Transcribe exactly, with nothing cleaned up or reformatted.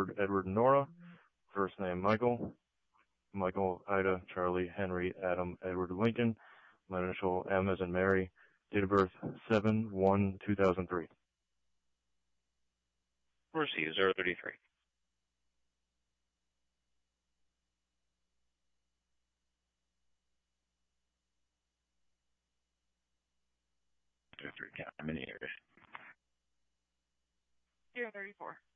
Edward, Edward, Nora. First name Michael. Michael, Ida, Charlie, Henry, Adam, Edward, Lincoln. My initial M as in Mary. Date of birth seven one two thousand three. Mercy, zero thirty-three. Three count in the area. Zero thirty-four.